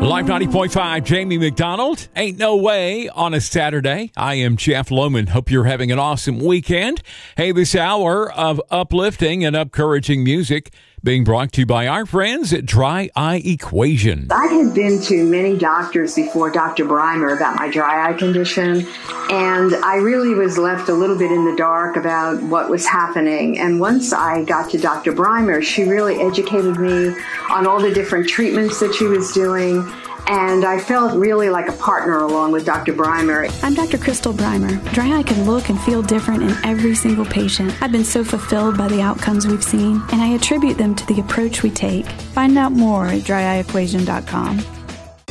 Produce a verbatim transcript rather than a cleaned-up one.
Live ninety point five, Jamie McDonald. Ain't no way on a Saturday. I am Jeff Lohman. Hope you're having an awesome weekend. Hey, this hour of uplifting and encouraging music being brought to you by our friends at Dry Eye Equation. I had been to many doctors before Doctor Breimer about my dry eye condition, and I really was left a little bit in the dark about what was happening. And once I got to Doctor Breimer, she really educated me on all the different treatments that she was doing. And I felt really like a partner along with Doctor Breimer. I'm Doctor Crystal Breimer. Dry eye can look and feel different in every single patient. I've been so fulfilled by the outcomes we've seen, and I attribute them to the approach we take. Find out more at dry eye equation dot com.